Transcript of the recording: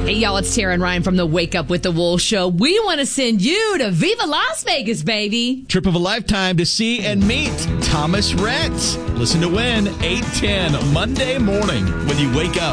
Hey, y'all, it's Tara and Ryan from the Wake Up with the Wool Show. We want to send you to Viva Las Vegas, baby. Trip of a lifetime to see and meet Thomas Rhett. Listen to win 8:10 Monday morning when you wake up.